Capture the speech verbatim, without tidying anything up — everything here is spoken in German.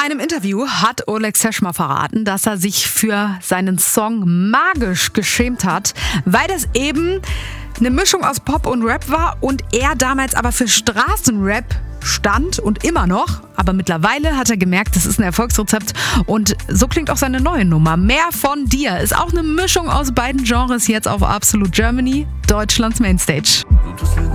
einem Interview hat Oleg Seschma verraten, dass er sich für seinen Song Magisch geschämt hat, weil das eben eine Mischung aus Pop und Rap war und er damals aber für Straßenrap stand und immer noch. Aber mittlerweile hat er gemerkt, das ist ein Erfolgsrezept und so klingt auch seine neue Nummer. Mehr von dir ist auch eine Mischung aus beiden Genres jetzt auf Absolute Germany, Deutschlands Mainstage. Du tust mir